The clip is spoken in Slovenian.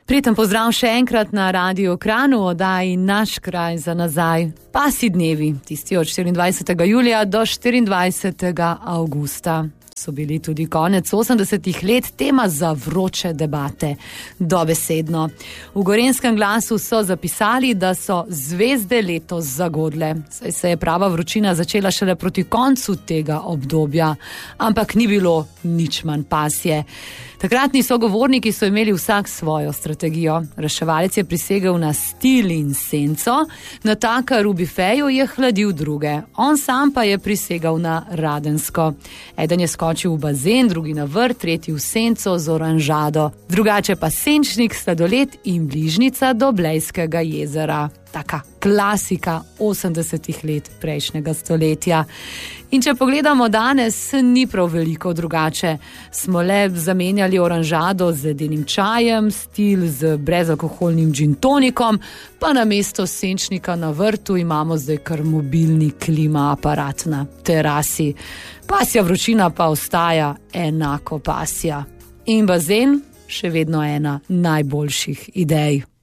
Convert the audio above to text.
Prijeten pozdrav še enkrat na Radiu Kranj, oddaji Naš kraj za nazaj. Pasji dnevi, tisti od 24. julija do 24. avgusta. So bili tudi konec 80. let tema za vroče debate, dobesedno. V Gorenjskem glasu so zapisali, da so zvezde letos zagodle, saj se je prava vročina začela šele proti koncu tega obdobja, ampak ni bilo nič manj pasje. Takratni sogovorniki so imeli vsak svojo strategijo. Reševalec je prisegel na stil in senco, natakar v bifeju je hladil druge, on sam pa je prisegal na radensko. Eden je skočil v bazen, drugi na vrt, tretji v senco z oranžado, drugače pa senčnik, sladoled in bližnica do Blejskega jezera. Taka klasika 80. let prejšnjega stoletja. In če pogledamo danes, ni prav veliko drugače. Smo le zamenjali oranžado z ledenim čajem, stil z brezalkoholnim gin tonikom, pa namesto senčnika na vrtu imamo zdaj kar mobilni klima aparat na terasi. Pasja vročina pa ostaja enako pasja. In bazen še vedno ena najboljših idej.